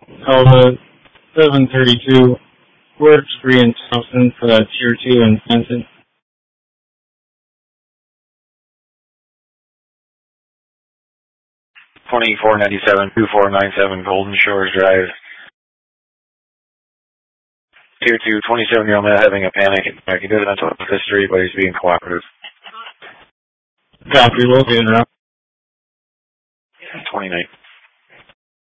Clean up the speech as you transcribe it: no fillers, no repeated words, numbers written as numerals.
Alpha 732, Works Free and Thompson for that Tier 2 in Benson. $24.97, Golden Shores Drive. Tier 2, 27-year-old male having a panic attack. He doesn't have history, but he's being cooperative. Copy, located around. 29.